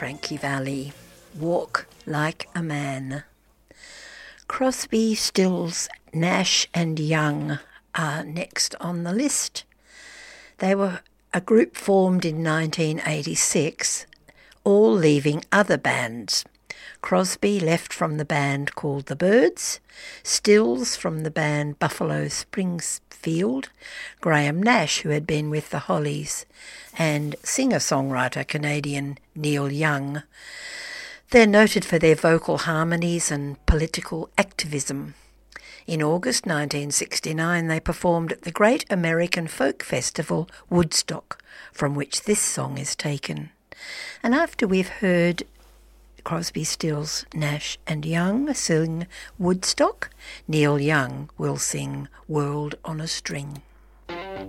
Frankie Valli, Walk Like a Man. Crosby, Stills, Nash and Young are next on the list. They were a group formed in 1986, all leaving other bands. Crosby left from the band called The Byrds, Stills from the band Buffalo Springfield, Graham Nash, who had been with the Hollies, and singer-songwriter Canadian Neil Young. They're noted for their vocal harmonies and political activism. In August 1969, they performed at the Great American Folk Festival, Woodstock, from which this song is taken. And after we've heard Crosby, Stills, Nash and Young sing Woodstock, Neil Young will sing World on a String.